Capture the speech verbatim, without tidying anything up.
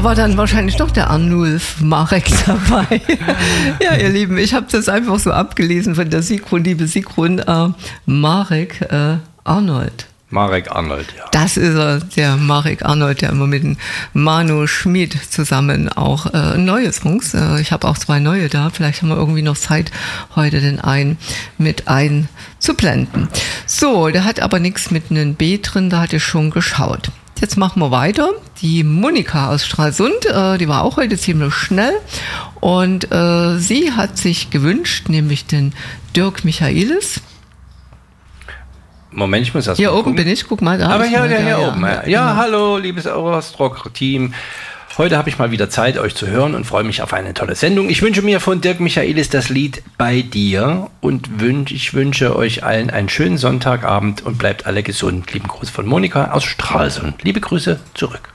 war dann wahrscheinlich doch der Arnulf Marek dabei. Ja, ihr Lieben, ich habe das einfach so abgelesen von der Sigrun, liebe Sigrun, äh, Marek äh, Arnold. Marek Arnold, ja. Das ist er, der Marek Arnold, der immer mit dem Manu Schmid zusammen auch äh, neue Songs, äh, ich habe auch zwei neue da, vielleicht haben wir irgendwie noch Zeit, heute den einen mit einzublenden. So, der hat aber nichts mit einem B drin, da hatte ich schon geschaut. Jetzt machen wir weiter. Die Monika aus Stralsund, äh, die war auch heute ziemlich schnell und äh, sie hat sich gewünscht, nämlich den Dirk Michaelis. Moment, ich muss das Hier mal oben gucken. bin ich, guck mal. Da Aber hier, mal, hier, ja, hier ja, oben. Ja, Ja, ja genau. Hallo, liebes Eurostrock-Team. Heute habe ich mal wieder Zeit, euch zu hören und freue mich auf eine tolle Sendung. Ich wünsche mir von Dirk Michaelis das Lied Bei dir und wünsch, ich wünsche euch allen einen schönen Sonntagabend und bleibt alle gesund. Lieben Gruß von Monika aus Stralsund. Liebe Grüße zurück.